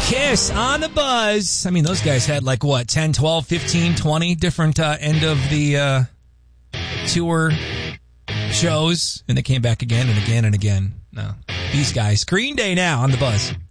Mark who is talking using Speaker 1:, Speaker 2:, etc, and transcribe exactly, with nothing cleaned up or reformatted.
Speaker 1: Kiss on the Buzz. I mean, those guys had like, what, ten, twelve, fifteen, twenty different uh, end of the uh, tour shows, and they came back again and again and again. No, these guys. Green Day now on the Buzz.